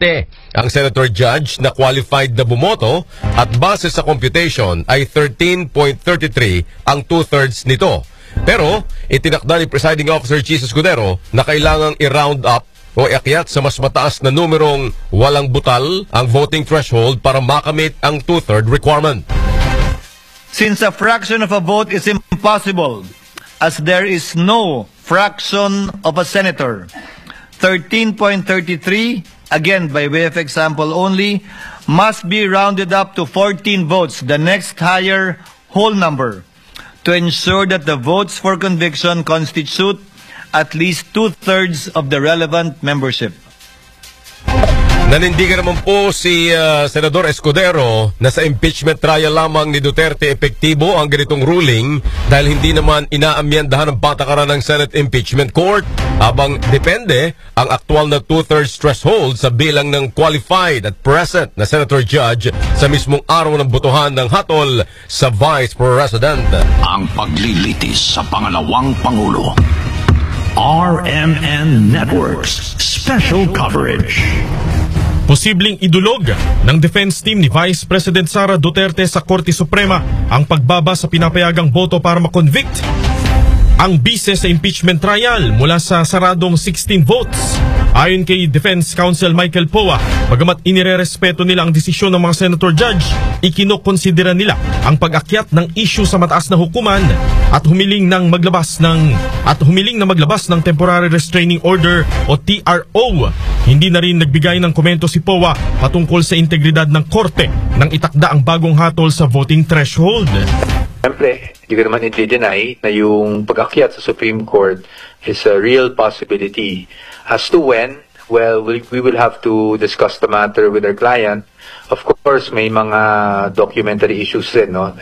7 ang senator judge na qualified na bumoto at base sa computation ay 13.33 ang 2/3 nito. Pero itinakda ni Presiding Officer Chis Escudero na kailangang i-round up o iakyat sa mas mataas na numerong walang butal ang voting threshold para makamit ang 2/3 requirement. Since a fraction of a vote is impossible, as there is no fraction of a senator, 13.33, again by way of example only, must be rounded up to 14 votes, the next higher whole number, to ensure that the votes for conviction constitute at least 2/3 of the relevant membership. Nanindigan naman po si Senador Escudero na sa impeachment trial lamang ni Duterte epektibo ang ganitong ruling dahil hindi naman inaamyendahan ang patakaran ng Senate Impeachment Court habang depende ang aktual na 2/3 threshold sa bilang ng qualified at present na Senator Judge sa mismong araw ng botohan ng hatol sa Vice President. Ang paglilitis sa pangalawang Pangulo. RMN Networks Special Coverage. Posibleng idulog ng defense team ni Vice President Sara Duterte sa Korte Suprema ang pagbaba sa pinapayagang boto para makonvict ang bise sa impeachment trial mula sa saradong 16 votes. Ayon kay Defense Counsel Michael Poa, bagamat inirerespeto nila ang desisyon ng mga senator judge, ikinokonsidera nila ang pag-akyat ng issue sa mataas na hukuman at humiling na maglabas ng temporary restraining order o TRO. Hindi na rin nagbigay ng komento si Poa patungkol sa integridad ng korte nang itakda ang bagong hatol sa voting threshold. Siyempre, hindi ko naman i-deny na yung pag-akyat sa Supreme Court is a real possibility. As to when, well, we will have to discuss the matter with our client. Of course, may mga documentary issues din, no?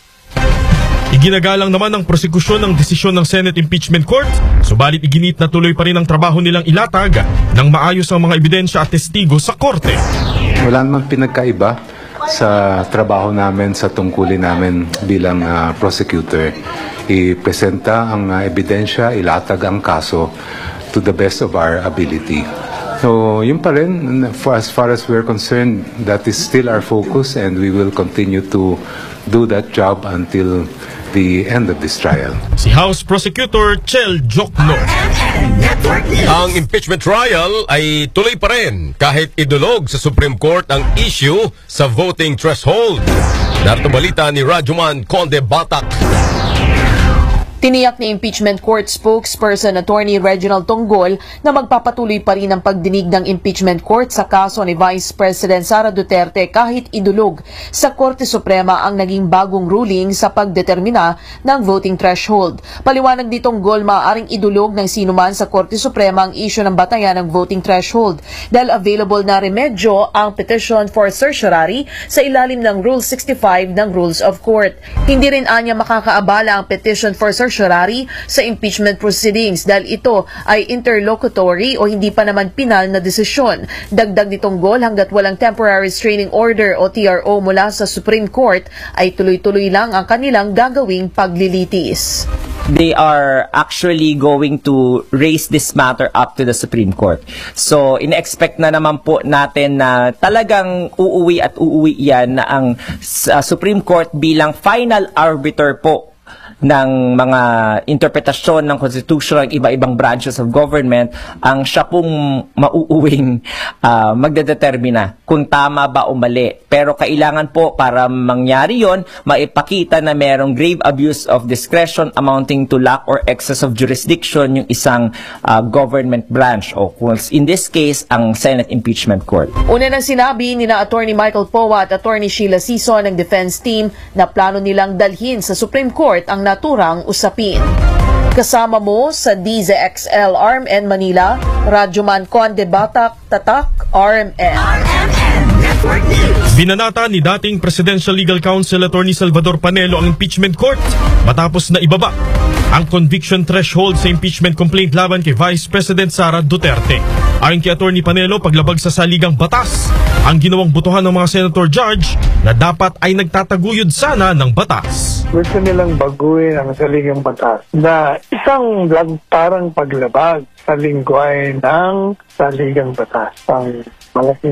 Iginagalang naman ng prosekusyon ng desisyon ng Senate Impeachment Court, subalit iginit na tuloy pa rin ang trabaho nilang ilatag ng maayos ang mga ebidensya at testigo sa korte. Wala naman pinagkaiba sa trabaho namin, sa tungkulin namin bilang prosecutor. I-presenta ang ebidensya, ilatag ang kaso to the best of our ability. So, yun pa rin, as far as we're concerned, that is still our focus and we will continue to do that job until the end of this trial. Si House Prosecutor Chel Jokno. Ang impeachment trial ay tuloy pa rin kahit idulog sa Supreme Court ang issue sa voting threshold. Narito balita ni Rajuman Conde Batak. Tiniyak ni Impeachment Court spokesperson Attorney Reginald Tonggol na magpapatuloy pa rin ang pagdinig ng Impeachment Court sa kaso ni Vice President Sara Duterte kahit idulog sa Korte Suprema ang naging bagong ruling sa pagdetermina ng voting threshold. Paliwanag ni Tonggol, maaaring idulog ng sinuman sa Korte Suprema ang issue ng batayan ng voting threshold dahil available na remedyo ang petition for certiorari sa ilalim ng Rule 65 ng Rules of Court. Hindi rin anya makakaabala ang petition for certiorari sa impeachment proceedings dahil ito ay interlocutory o hindi pa naman pinal na desisyon. Dagdag nitong Tonggol, hanggat walang temporary restraining order o TRO mula sa Supreme Court ay tuloy-tuloy lang ang kanilang gagawing paglilitis. They are actually going to raise this matter up to the Supreme Court. So, ina-expect na naman po natin na talagang uuwi at uuwi yan na ang Supreme Court bilang final arbiter po ng mga interpretasyon ng Constitution ng iba-ibang branches of government, ang siya pong mauuwing magdedetermina kung tama ba o mali. Pero kailangan po para mangyari yon, maipakita na merong grave abuse of discretion amounting to lack or excess of jurisdiction yung isang government branch o in this case, ang Senate Impeachment Court. Una nang sinabi ni Attorney Michael Poa at Attorney Sheila Sison ng defense team na plano nilang dalhin sa Supreme Court ang naturang usapin. Kasama mo sa DZXL RMN Manila, Rajuman Conde Batak, Tatak, RMN. Binanata ni dating Presidential Legal Counsel Attorney Salvador Panelo ang impeachment court matapos na ibaba ang conviction threshold sa impeachment complaint laban kay Vice President Sara Duterte. Ayon kay Attorney Panelo, paglabag sa saligang batas ang ginawang botohan ng mga senator judge na dapat ay nagtataguyod sana ng batas. Gusto nilang baguhin ang saligang batas na isang parang paglabag sa lingwahe ng saligang batas. Ang malaking